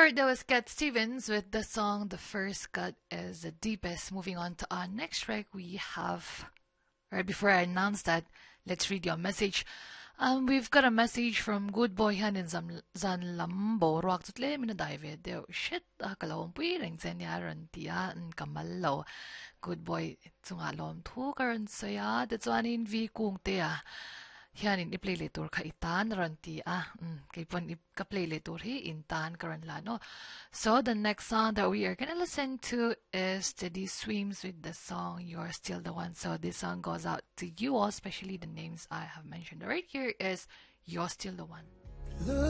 heard that was Cat Stevens with the song The First Cut is the Deepest. Moving on to our next track, we have, right before I announce that, let's read your message. We've got a message from Good Boy Han in Zanlambo. Rock tutle mina David. Shit, kalawang puiring sen yaran tia and kamalo. Good Boy tsungalom tu karan saya. That's one in V kung tia. Hianin i-play later ka itan ranti kay pon ka-play later hi intan karan lano. So the next song that we are gonna listen to is Steady Swims with the song You're Still the One. So this song goes out to you all, especially the names I have mentioned. Right here is You're Still the One.